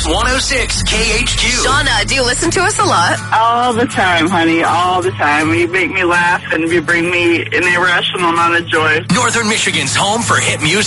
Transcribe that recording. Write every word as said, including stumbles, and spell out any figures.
Kicks one oh six K H Q. Shauna, do you listen to us a lot? All the time, honey, all the time. You make me laugh and you bring me an irrational amount of joy. Northern Michigan's home for hit music.